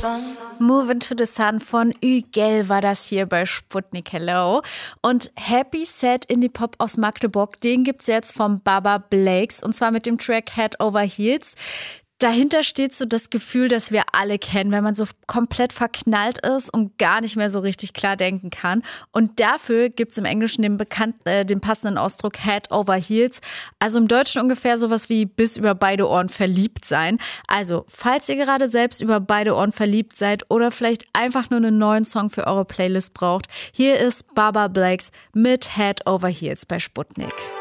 Move into the Sun von Ügel war das hier bei Sputnik Hello. Und Happy Sad Indie Pop aus Magdeburg, den gibt's jetzt vom Baba Blakes und zwar mit dem Track Head Over Heels. Dahinter steht so das Gefühl, das wir alle kennen, wenn man so komplett verknallt ist und gar nicht mehr so richtig klar denken kann. Und dafür gibt's im Englischen den passenden Ausdruck Head over Heels. Also im Deutschen ungefähr sowas wie bis über beide Ohren verliebt sein. Also, falls ihr gerade selbst über beide Ohren verliebt seid oder vielleicht einfach nur einen neuen Song für eure Playlist braucht, hier ist Baba Blakes mit Head over Heels bei Sputnik.